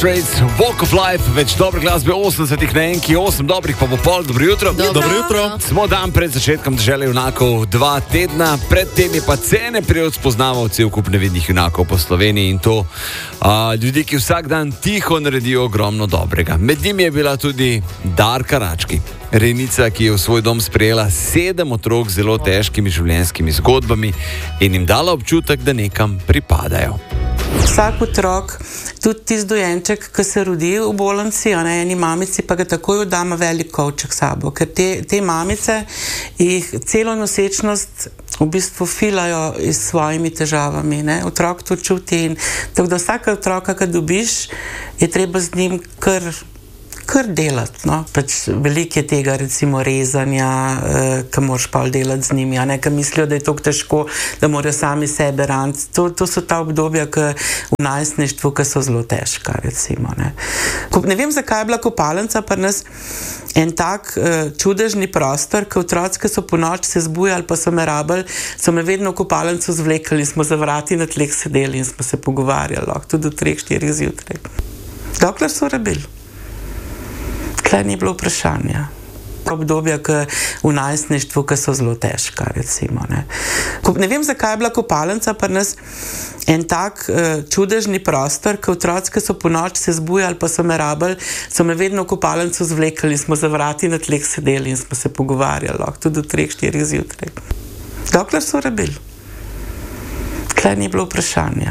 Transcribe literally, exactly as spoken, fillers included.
Straits, Walk of Life, več dobre glasbe, osemdesetih na enki, osem dobrih pa bo pol, dobro jutro. Dobro. Dobro jutro. Smo dan pred začetkom Dežele junakov, dva tedna, predtem je pa cene pri spoznavalci kup nevidnih junakov po Sloveniji in to a, ljudi, ki vsak dan tiho naredijo ogromno dobrega. Med njimi je bila tudi Darka Rački, rejnica, ki je v svoj dom sprejela sedem otrok z zelo težkimi življenjskimi zgodbami in jim dala občutek, da nekam pripadajo. Vsak otrok, tudi tisti dojenček, ki se rodi v bolnici, a ne eni mamici, pa ga takoj oddama velik kovček sabo, ker te, te mamice jih celo nosečnost v bistvu filajo s svojimi težavami, ne? Otrok to čuti in tako da vsaka otroka, ki dobiš, je treba z njim kar kar delati, no. Pač veliko je tega, recimo, rezanja, eh, ki moraš pa delati z njimi, a ne, ki mislijo, da je to težko, da morajo sami sebe raniti. To, to so ta obdobja, ki v najstništvu, ki so zelo težka, recimo, ne. Ko, ne vem, zakaj je bila kopalnica pri nas en tak eh, čudežni prostor, ki otroci, ki so po noč se zbujali, pa so me rabili, so me vedno v kopalnico zvlekli, smo za vrati na tleh sedeli in smo se pogovarjali, lahko tudi do treh, štirih zjutraj. Dokler so rabili. Tle ni bilo vprašanja. Obdobja, ki v najstništvu, ki so zelo težka, recimo, ne. Ko, ne vem, zakaj je bila kopalnica pri nas en tak uh, čudežni prostor, ki otroci, ki so po noč se zbujali, pa so me rabili, so me vedno v kopalnico zvlekli, smo za vrati na tleh sedeli in smo se pogovarjali, lahko tudi do treh, štirih zjutraj. Dokler so rabili. Tle ni bilo vprašanja.